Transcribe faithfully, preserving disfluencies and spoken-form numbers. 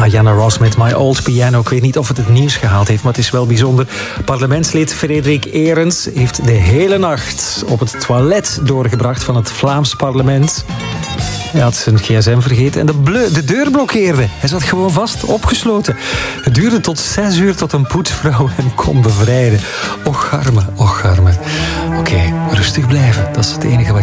Diana Ross met My Old Piano. Ik weet niet of het het nieuws gehaald heeft, maar het is wel bijzonder. Parlementslid Frederik Eerens heeft de hele nacht op het toilet doorgebracht van het Vlaams parlement. Hij had zijn gsm vergeten en de, bleu, de deur blokkeerde. Hij zat gewoon vast, opgesloten. Het duurde tot zes uur tot een poetsvrouw hem kon bevrijden. Och arme, och arme. Oké, okay, rustig blijven. Dat is het enige wat